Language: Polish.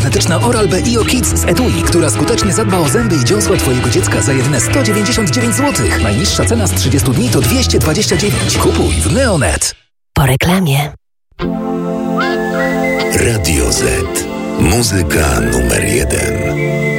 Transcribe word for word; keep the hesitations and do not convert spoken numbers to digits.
Genetyczna Oral-B I O Kids z etui, która skutecznie zadba o zęby i dziąsła Twojego dziecka za jedyne sto dziewięćdziesiąt dziewięć złotych. Najniższa cena z trzydziestu dni to dwieście dwadzieścia dziewięć. Kupuj w Neonet. Po reklamie. Radio Z. Muzyka numer jeden.